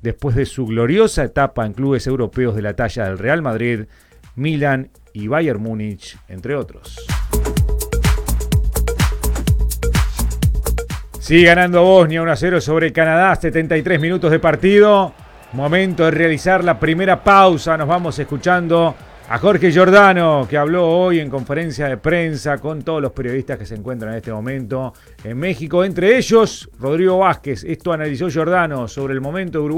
después de su gloriosa etapa en clubes europeos de la talla del Real Madrid, Milan y Bayern Múnich, entre otros. Sigue ganando Bosnia 1-0 sobre Canadá, 73 minutos de partido. Momento de realizar la primera pausa. Nos vamos escuchando a Jorge Giordano, que habló hoy en conferencia de prensa con todos los periodistas que se encuentran en este momento en México. Entre ellos, Rodrigo Vázquez. Esto analizó Giordano sobre el momento de Uruguay.